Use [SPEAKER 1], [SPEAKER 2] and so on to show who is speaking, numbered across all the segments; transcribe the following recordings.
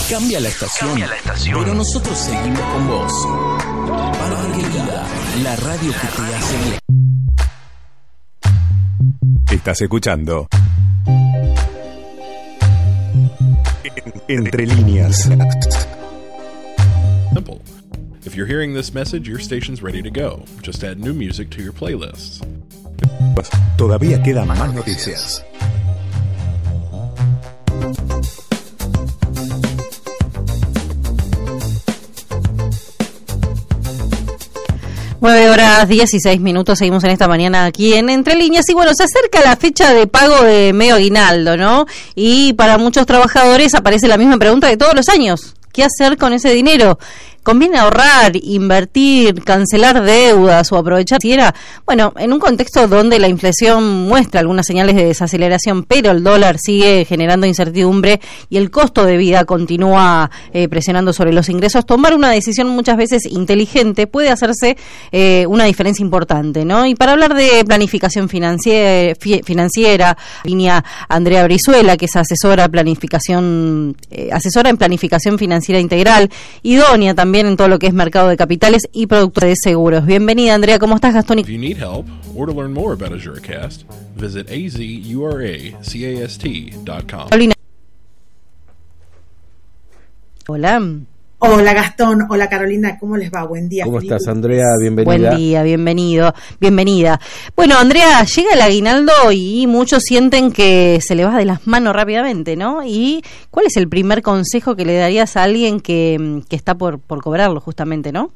[SPEAKER 1] Cambia la estación, pero nosotros seguimos con vos. Parguera, la radio que te hace bien.
[SPEAKER 2] Estás escuchando Entre Líneas.
[SPEAKER 3] Simple. If you're hearing this message, your station's ready to go. Just add new music to your playlists.
[SPEAKER 2] Todavía quedan más noticias.
[SPEAKER 4] Nueve horas 16 minutos, seguimos en esta mañana aquí en Entre Líneas. Y bueno, se acerca la fecha de pago de medio aguinaldo, ¿no? Y para muchos trabajadores aparece la misma pregunta de todos los años: ¿qué hacer con ese dinero? ¿Conviene ahorrar, invertir, cancelar deudas o aprovechar financiera? Bueno, en un contexto donde la inflación muestra algunas señales de desaceleración, pero el dólar sigue generando incertidumbre y el costo de vida continúa presionando sobre los ingresos, tomar una decisión muchas veces inteligente puede hacerse una diferencia importante, ¿no? Y para hablar de planificación financiera, línea Andrea Brizuela, que es asesora en planificación financiera integral, idónea también en todo lo que es mercado de capitales y productos de seguros. Bienvenida, Andrea. ¿Cómo estás, Gastón?
[SPEAKER 3] If you need help or to learn more about AzureCast, visit azuracast.com.
[SPEAKER 4] Hola.
[SPEAKER 5] Hola, Gastón. Hola, Carolina. ¿Cómo les va? Buen día.
[SPEAKER 6] ¿Cómo estás, Andrea? Bienvenida.
[SPEAKER 4] Buen día, bienvenida. Bueno, Andrea, llega el aguinaldo y muchos sienten que se le va de las manos rápidamente, ¿no? ¿Y cuál es el primer consejo que le darías a alguien que está por cobrarlo, justamente, no?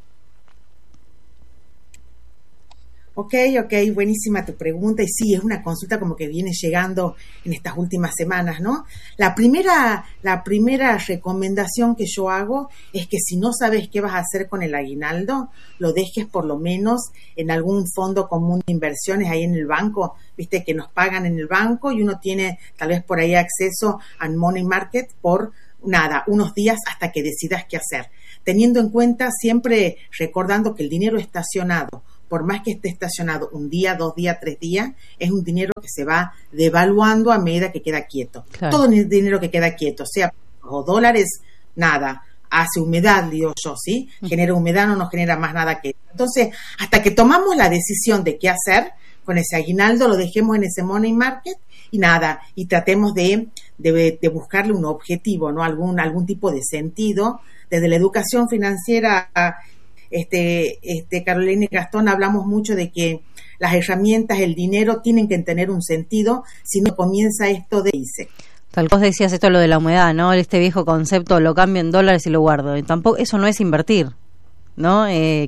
[SPEAKER 5] Ok, buenísima tu pregunta. Y sí, es una consulta como que viene llegando en estas últimas semanas, ¿no? La primera recomendación que yo hago es que si no sabes qué vas a hacer con el aguinaldo, lo dejes por lo menos en algún fondo común de inversiones ahí en el banco, viste que nos pagan en el banco y uno tiene tal vez por ahí acceso al money market por unos días hasta que decidas qué hacer. Teniendo en cuenta, siempre recordando que el dinero estacionado, por más que esté estacionado un día, 2 días, 3 días, es un dinero que se va devaluando a medida que queda quieto. Claro. Todo el dinero que queda quieto, sea o dólares, nada, hace humedad, digo yo, ¿sí? Genera humedad, no nos genera más nada que eso. Entonces, hasta que tomamos la decisión de qué hacer con ese aguinaldo, lo dejemos en ese money market y tratemos de buscarle un objetivo, ¿no? Algún tipo de sentido. Desde la educación financiera Carolina y Gastón, hablamos mucho de que las herramientas, el dinero, tienen que tener un sentido, si no comienza esto de irse.
[SPEAKER 4] Tal vez decías esto lo de la humedad, ¿no? Este viejo concepto, lo cambio en dólares y lo guardo. Y tampoco, eso no es invertir, ¿no? El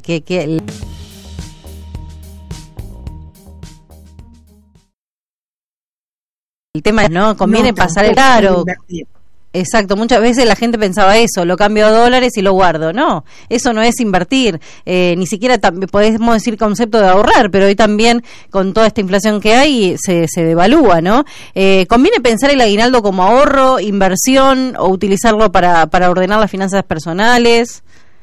[SPEAKER 4] tema es, ¿no? Conviene pasar el aro. Exacto, muchas veces la gente pensaba eso, lo cambio a dólares y lo guardo. No, eso no es invertir, ni siquiera podemos decir concepto de ahorrar, pero hoy también con toda esta inflación que hay se devalúa, ¿no? ¿Conviene pensar el aguinaldo como ahorro, inversión o utilizarlo para ordenar las finanzas personales?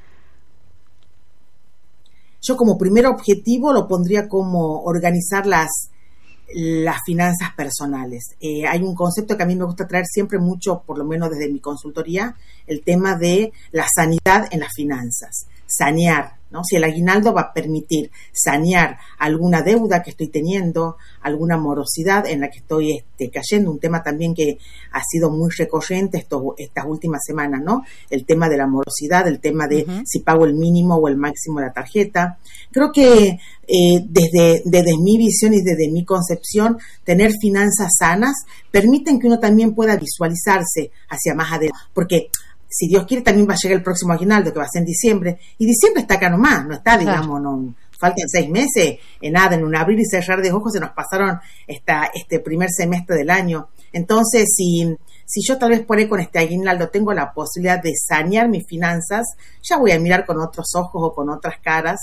[SPEAKER 5] Yo como primer objetivo lo pondría como organizar las finanzas personales. Hay un concepto que a mí me gusta traer siempre mucho, por lo menos desde mi consultoría, el tema de la sanidad en las finanzas. Sanear, ¿no? Si el aguinaldo va a permitir sanear alguna deuda que estoy teniendo, alguna morosidad en la que estoy cayendo, un tema también que ha sido muy recurrente estas últimas semanas, ¿no? El tema de la morosidad, el tema de si pago el mínimo o el máximo de la tarjeta. Creo que desde mi visión y desde mi concepción, tener finanzas sanas permiten que uno también pueda visualizarse hacia más adelante, porque si Dios quiere también va a llegar el próximo aguinaldo, que va a ser en diciembre, y diciembre está acá nomás, no está, digamos, no faltan 6 meses, en un abrir y cerrar de ojos se nos pasaron este primer semestre del año. Entonces, si yo tal vez por ahí con este aguinaldo tengo la posibilidad de sanear mis finanzas, ya voy a mirar con otros ojos o con otras caras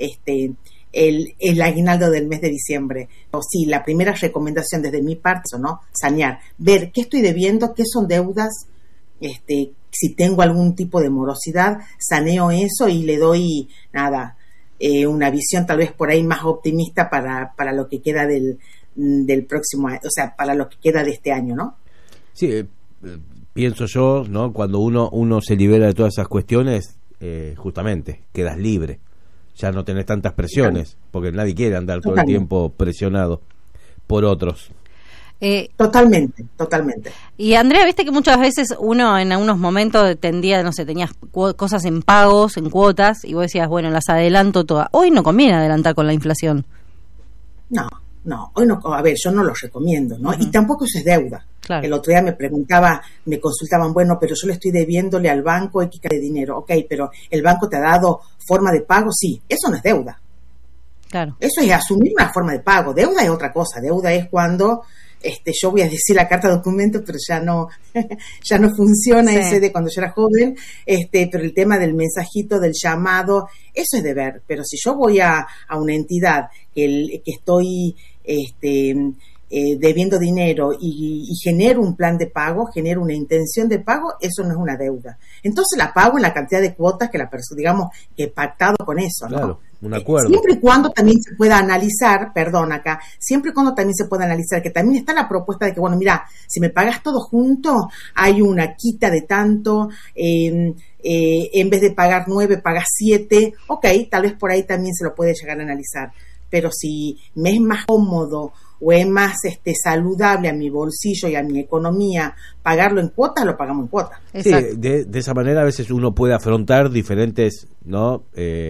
[SPEAKER 5] el aguinaldo del mes de diciembre. O sí, la primera recomendación desde mi parte, ¿no? Sanear, ver qué estoy debiendo, qué son deudas, si tengo algún tipo de morosidad, saneo eso y le doy una visión tal vez por ahí más optimista para lo que queda del próximo año, o sea, para lo que queda de este año, ¿no?
[SPEAKER 6] Sí, pienso yo, ¿no? Cuando uno se libera de todas esas cuestiones, justamente quedas libre, ya no tenés tantas presiones, porque nadie quiere andar todo el tiempo presionado por otros.
[SPEAKER 5] Totalmente.
[SPEAKER 4] Y Andrea, viste que muchas veces uno en algunos momentos tendía, no sé, tenías cosas en pagos, en cuotas, y vos decías, bueno, las adelanto todas. Hoy no conviene adelantar con la inflación.
[SPEAKER 5] No, hoy no, a ver, yo no lo recomiendo, ¿no? Y tampoco eso es deuda. Claro. El otro día me consultaban, bueno, pero yo le estoy debiéndole al banco X de dinero. Ok, pero ¿el banco te ha dado forma de pago? Sí, eso no es deuda.
[SPEAKER 4] Claro.
[SPEAKER 5] Eso es asumir una forma de pago. Deuda es otra cosa. Deuda es cuando yo voy a decir la carta de documento, pero ya no funciona ese de cuando yo era joven, pero el tema del mensajito, del llamado, eso es deber. Pero si yo voy a una entidad que estoy debiendo dinero y genero un plan de pago, genero una intención de pago, eso no es una deuda. Entonces la pago en la cantidad de cuotas que la persona, digamos, que he pactado con eso, ¿no?
[SPEAKER 6] Claro, un acuerdo.
[SPEAKER 5] Siempre y cuando también se pueda analizar, siempre y cuando también se pueda analizar, que también está la propuesta de que, bueno, mira, si me pagas todo junto, hay una quita de tanto, en vez de pagar 9, pagas 7, ok, tal vez por ahí también se lo puede llegar a analizar. Pero si me es más cómodo o es más saludable a mi bolsillo y a mi economía pagarlo en cuotas, lo pagamos en cuotas.
[SPEAKER 6] Sí, de esa manera a veces uno puede afrontar diferentes, ¿no?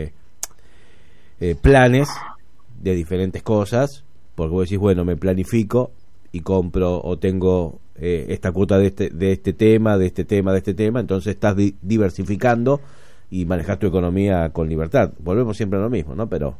[SPEAKER 6] Planes de diferentes cosas, porque vos decís, bueno, me planifico y compro o tengo esta cuota de este tema, entonces estás diversificando y manejas tu economía con libertad. Volvemos siempre a lo mismo, ¿no? Pero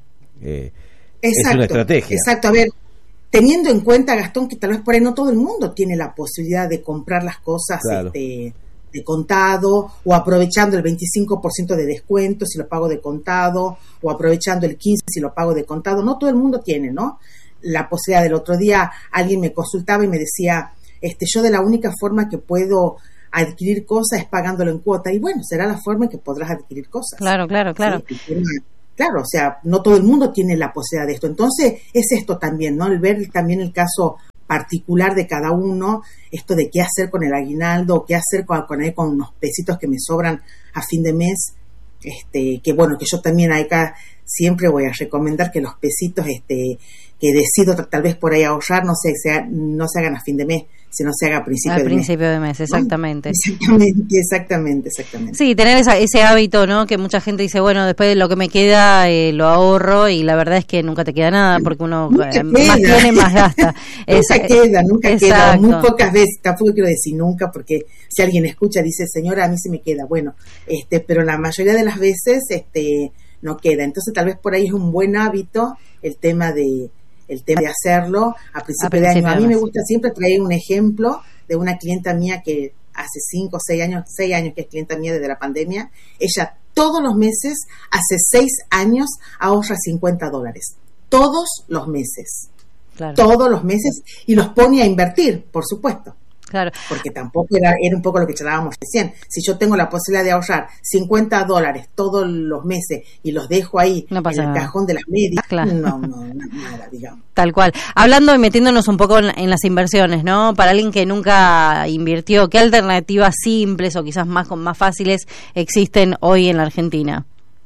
[SPEAKER 6] es una estrategia.
[SPEAKER 5] Exacto, a ver, teniendo en cuenta, Gastón, que tal vez por ahí no todo el mundo tiene la posibilidad de comprar las cosas de contado, o aprovechando el 25% de descuento si lo pago de contado, o aprovechando el 15% si lo pago de contado. No todo el mundo tiene, ¿no? La posibilidad. Del otro día alguien me consultaba y me decía, yo de la única forma que puedo adquirir cosas es pagándolo en cuota. Y bueno, será la forma en que podrás adquirir cosas.
[SPEAKER 4] Claro.
[SPEAKER 5] ¿Sí? Claro, o sea, no todo el mundo tiene la posibilidad de esto. Entonces, es esto también, ¿no? El ver también el caso particular de cada uno, esto de qué hacer con el aguinaldo, qué hacer con unos pesitos que me sobran a fin de mes, que bueno, que yo también acá siempre voy a recomendar que los pesitos que decido tal vez por ahí ahorrar no se hagan a fin de mes, sino se haga a principio
[SPEAKER 4] de mes, exactamente.
[SPEAKER 5] Exactamente.
[SPEAKER 4] Sí, tener ese hábito, ¿no? Que mucha gente dice, bueno, después de lo que me queda lo ahorro, y la verdad es que nunca te queda nada, porque uno más tiene, más gasta.
[SPEAKER 5] Nunca queda, muy pocas veces, tampoco quiero decir nunca, porque si alguien escucha dice, señora, a mí se me queda, bueno, pero la mayoría de las veces no queda. Entonces tal vez por ahí es un buen hábito el tema de hacerlo a principio de año. A mí me gusta siempre traer un ejemplo de una clienta mía que hace 5 o 6 años que es clienta mía desde la pandemia. Ella todos los meses, hace 6 años, ahorra $50. Todos los meses. Claro. Todos los meses, y los pone a invertir, por supuesto.
[SPEAKER 4] Claro.
[SPEAKER 5] Porque tampoco era un poco lo que charlábamos recién. Si yo tengo la posibilidad de ahorrar $50 todos los meses y los dejo ahí en el cajón de las medias, claro. No, nada, digamos.
[SPEAKER 4] Tal cual. Hablando y metiéndonos un poco en las inversiones, ¿no? Para alguien que nunca invirtió, ¿qué alternativas simples o quizás más fáciles existen hoy en la Argentina?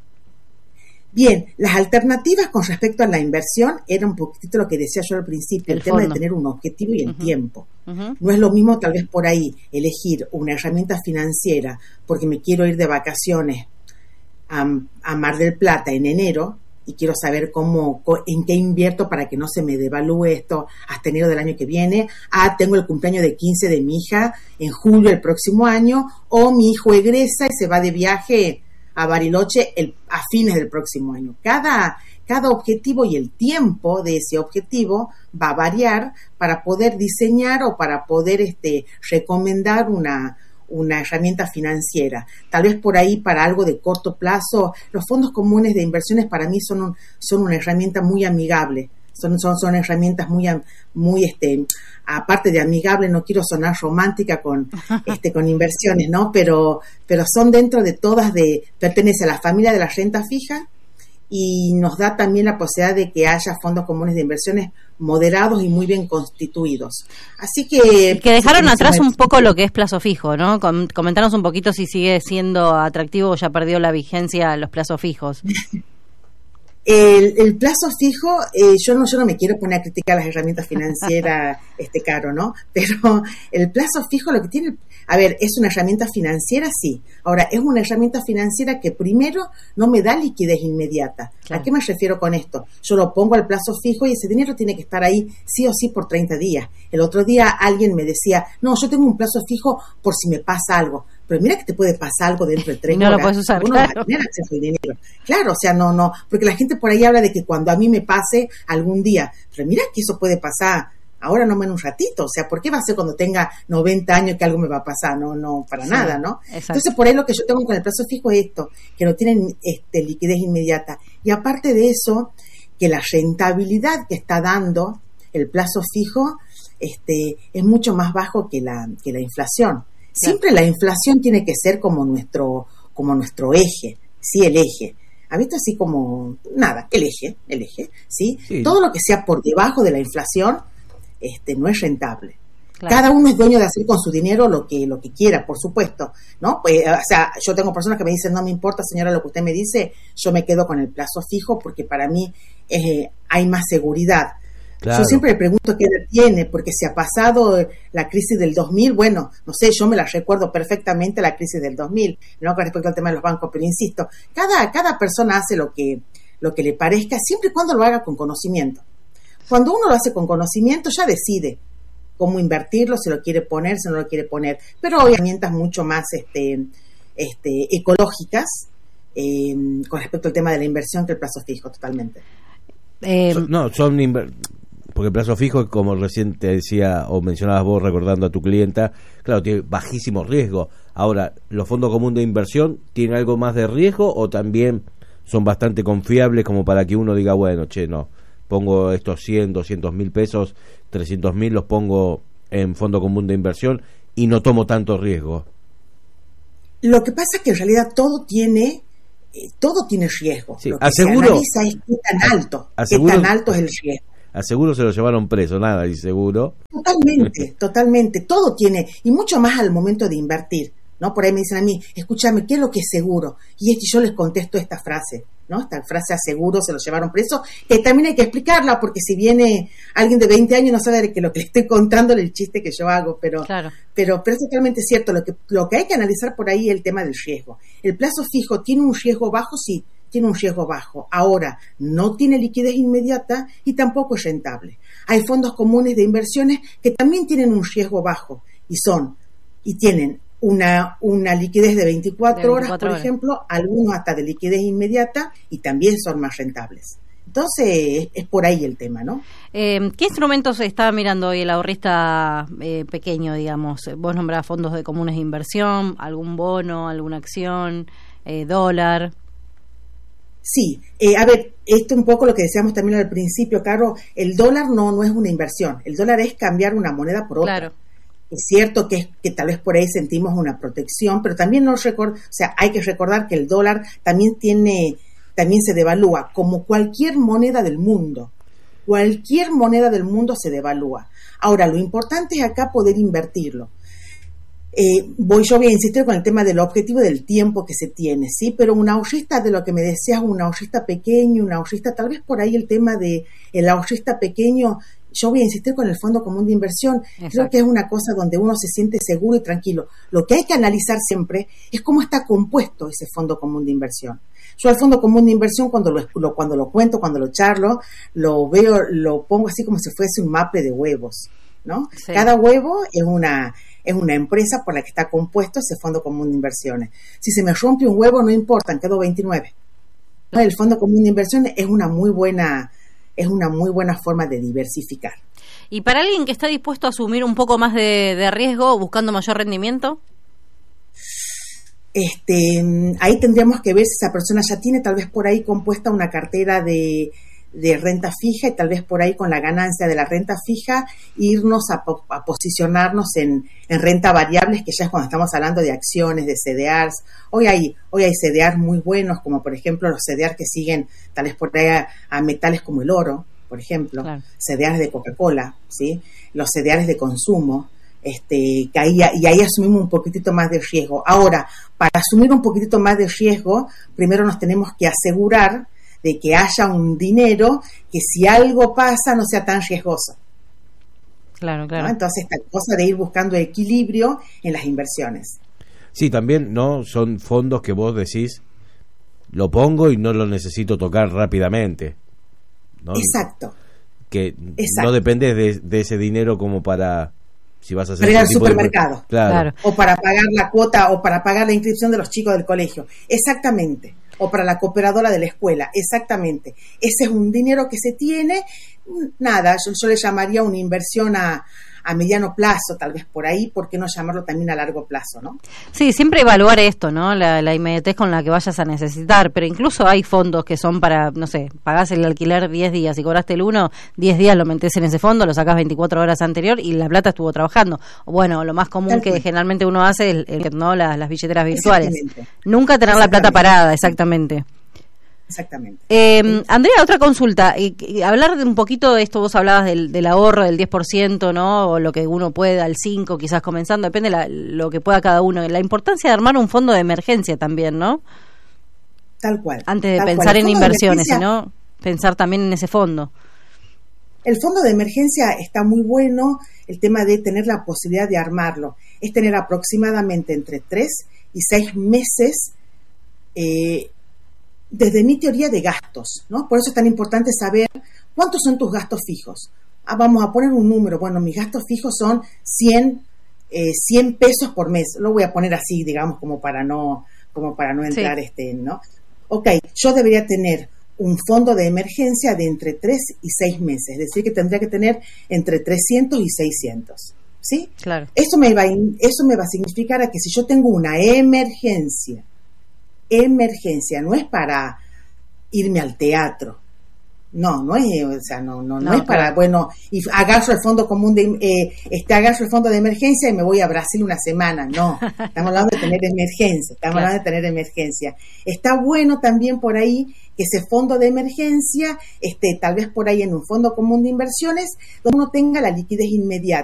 [SPEAKER 5] Bien, las alternativas con respecto a la inversión era un poquitito lo que decía yo al principio, el tema de tener un objetivo y el tiempo. No es lo mismo tal vez por ahí elegir una herramienta financiera porque me quiero ir de vacaciones a Mar del Plata en enero y quiero saber en qué invierto para que no se me devalúe esto hasta enero del año que viene. Tengo el cumpleaños de 15 de mi hija en julio del próximo año, o mi hijo egresa y se va de viaje a Bariloche a fines del próximo año. Cada objetivo y el tiempo de ese objetivo va a variar para poder diseñar o para poder recomendar una herramienta financiera. Tal vez por ahí para algo de corto plazo, los fondos comunes de inversiones para mí son una herramienta muy amigable. Son herramientas muy aparte de amigable, no quiero sonar romántica con inversiones, ¿no? Pero son dentro de todas pertenece a la familia de la renta fija y nos da también la posibilidad de que haya fondos comunes de inversiones moderados y muy bien constituidos. Así que
[SPEAKER 4] dejaron atrás un poco lo que es plazo fijo, ¿no? Comentanos un poquito si sigue siendo atractivo o ya perdió la vigencia los plazos fijos.
[SPEAKER 5] El plazo fijo, yo no me quiero poner a criticar las herramientas financieras, Caro, ¿no? Pero el plazo fijo lo que tiene, a ver, es una herramienta financiera, sí. Ahora, es una herramienta financiera que primero no me da liquidez inmediata. Claro. ¿A qué me refiero con esto? Yo lo pongo al plazo fijo y ese dinero tiene que estar ahí sí o sí por 30 días. El otro día alguien me decía, no, yo tengo un plazo fijo por si me pasa algo. Pero mira que te puede pasar algo dentro de 3 horas.
[SPEAKER 4] No lo puedes usar,
[SPEAKER 5] uno
[SPEAKER 4] claro.
[SPEAKER 5] va a tener acceso al dinero. Claro, o sea, no, porque la gente por ahí habla de que cuando a mí me pase algún día, pero mira que eso puede pasar ahora, no en un ratito, o sea, ¿por qué va a ser cuando tenga 90 años que algo me va a pasar? No, para nada, ¿no? Exacto. Entonces, por ahí lo que yo tengo con el plazo fijo es esto, que no tienen liquidez inmediata. Y aparte de eso, que la rentabilidad que está dando el plazo fijo es mucho más bajo que la inflación. Siempre la inflación tiene que ser como nuestro eje, sí, el eje. ¿Ha visto? Así como, nada, el eje, ¿sí? Sí. Todo lo que sea por debajo de la inflación, no es rentable. Claro. Cada uno es dueño de hacer con su dinero lo que quiera, por supuesto, ¿no? Pues, o sea, yo tengo personas que me dicen, no me importa, señora, lo que usted me dice, yo me quedo con el plazo fijo porque para mí hay más seguridad. Claro. Yo siempre le pregunto qué edad tiene, porque si ha pasado la crisis del 2000, bueno, no sé, yo me la recuerdo perfectamente, la crisis del 2000, no con respecto al tema de los bancos, pero insisto, cada persona hace lo que le parezca, siempre y cuando lo haga con conocimiento. Cuando uno lo hace con conocimiento, ya decide cómo invertirlo, si lo quiere poner, si no lo quiere poner, pero hay herramientas mucho más ecológicas con respecto al tema de la inversión que el plazo fijo, totalmente.
[SPEAKER 6] Porque el plazo fijo, como recién te decía o mencionabas vos recordando a tu clienta, claro, tiene bajísimo riesgo. Ahora, ¿los fondos comunes de inversión tienen algo más de riesgo o también son bastante confiables como para que uno diga, bueno, no, pongo estos 100, 200 mil pesos, 300 mil los pongo en fondo común de inversión y no tomo tanto riesgo?
[SPEAKER 5] Lo que pasa es que en realidad todo tiene riesgo.
[SPEAKER 6] Sí,
[SPEAKER 5] lo que se analiza es qué tan alto es el riesgo.
[SPEAKER 6] A seguro se lo llevaron preso, nada, y seguro.
[SPEAKER 5] Totalmente, todo tiene, y mucho más al momento de invertir, ¿no? Por ahí me dicen a mí, escúchame, ¿qué es lo que es seguro? Y es que yo les contesto esta frase, ¿no? Esta frase a seguro se lo llevaron preso, que también hay que explicarla, porque si viene alguien de 20 años no sabe que lo que le estoy contándole el chiste que yo hago, pero es totalmente cierto, lo que hay que analizar por ahí es el tema del riesgo. El plazo fijo tiene un riesgo bajo, sí, tiene un riesgo bajo. Ahora, no tiene liquidez inmediata y tampoco es rentable. Hay fondos comunes de inversiones que también tienen un riesgo bajo y tienen una liquidez de 24 horas, por ejemplo, algunos hasta de liquidez inmediata y también son más rentables. Entonces, es por ahí el tema, ¿no?
[SPEAKER 4] ¿Qué instrumentos está mirando hoy el ahorrista pequeño, digamos? Vos nombrás fondos de comunes de inversión, algún bono, alguna acción, dólar.
[SPEAKER 5] Sí, a ver, esto un poco lo que decíamos también al principio, Caro, el dólar no es una inversión, el dólar es cambiar una moneda por otra. Claro. Es cierto que tal vez por ahí sentimos una protección, pero también hay que recordar que el dólar también se devalúa, como cualquier moneda del mundo. Cualquier moneda del mundo se devalúa. Ahora, lo importante es acá poder invertirlo. Yo voy a insistir con el tema del objetivo del tiempo que se tiene, ¿sí? Pero un ahorrista, de lo que me decías, un ahorrista pequeño, un ahorrista, tal vez por ahí el tema de el ahorrista pequeño, yo voy a insistir con el fondo común de inversión. Exacto. Creo que es una cosa donde uno se siente seguro y tranquilo. Lo que hay que analizar siempre es cómo está compuesto ese fondo común de inversión. Yo al fondo común de inversión, cuando lo cuento, cuando lo charlo, lo veo, lo pongo así como si fuese un maple de huevos, ¿no? Sí. Cada huevo es una empresa por la que está compuesto ese fondo común de inversiones. Si se me rompe un huevo, no importa, quedo 29. El fondo común de inversiones es una muy buena forma de diversificar.
[SPEAKER 4] ¿Y para alguien que está dispuesto a asumir un poco más de riesgo, buscando mayor rendimiento?
[SPEAKER 5] Ahí tendríamos que ver si esa persona ya tiene tal vez por ahí compuesta una cartera de de renta fija y tal vez por ahí con la ganancia de la renta fija irnos a posicionarnos en renta variables, que ya es cuando estamos hablando de acciones, de CDRs. Hoy hay CDRs muy buenos, como por ejemplo los CDRs que siguen tal vez por ahí a metales como el oro, por ejemplo, claro. CDRs de Coca-Cola, ¿sí? Los CDRs de consumo, que ahí asumimos un poquitito más de riesgo. Ahora, para asumir un poquitito más de riesgo, primero nos tenemos que asegurar de que haya un dinero que si algo pasa no sea tan riesgoso.
[SPEAKER 4] Claro, claro.
[SPEAKER 5] ¿No? Entonces, esta cosa de ir buscando equilibrio en las inversiones.
[SPEAKER 6] Sí, también, ¿no? Son fondos que vos decís, lo pongo y no lo necesito tocar rápidamente, ¿no?
[SPEAKER 5] Exacto.
[SPEAKER 6] Que no depende de ese dinero como para... Si vas a hacer
[SPEAKER 5] para ir al supermercado,
[SPEAKER 6] claro.
[SPEAKER 5] O para pagar la cuota, o para pagar la inscripción de los chicos del colegio, exactamente, o para la cooperadora de la escuela, exactamente. Ese es un dinero que se tiene, nada, yo le llamaría una inversión a mediano plazo, tal vez por ahí, ¿por qué no llamarlo también a largo plazo, no?
[SPEAKER 4] Sí, siempre evaluar esto, ¿no? La inmediatez con la que vayas a necesitar, pero incluso hay fondos que son para, no sé, pagás el alquiler 10 días y cobraste el 1, 10 días lo metés en ese fondo, lo sacás 24 horas anterior y la plata estuvo trabajando. Bueno, lo más común que generalmente uno hace es ¿no? las billeteras virtuales. Nunca tener la plata parada, exactamente.
[SPEAKER 5] Exactamente.
[SPEAKER 4] Andrea, otra consulta. Hablar de un poquito de esto, vos hablabas del ahorro del 10%, ¿no? O lo que uno pueda, al 5%, quizás comenzando, depende lo que pueda cada uno. La importancia de armar un fondo de emergencia también, ¿no?
[SPEAKER 5] Tal cual.
[SPEAKER 4] Antes de pensar en inversiones, sino pensar también en ese fondo.
[SPEAKER 5] El fondo de emergencia está muy bueno, el tema de tener la posibilidad de armarlo. Es tener aproximadamente entre 3 y 6 meses desde mi teoría de gastos, ¿no? Por eso es tan importante saber cuántos son tus gastos fijos. Vamos a poner un número. Bueno, mis gastos fijos son 100 pesos por mes. Lo voy a poner así, digamos, como para no entrar ¿no? Ok, yo debería tener un fondo de emergencia de entre 3 y 6 meses. Es decir, que tendría que tener entre 300 y 600. ¿Sí?
[SPEAKER 4] Claro.
[SPEAKER 5] Eso me va a significar a que si yo tengo una emergencia, no es para irme al teatro, no es, o sea, no es para, bueno, y agarro el fondo común agarro el fondo de emergencia y me voy a Brasil una semana, no, estamos hablando de tener emergencia, Está bueno también por ahí que ese fondo de emergencia esté tal vez por ahí en un fondo común de inversiones donde uno tenga la liquidez inmediata.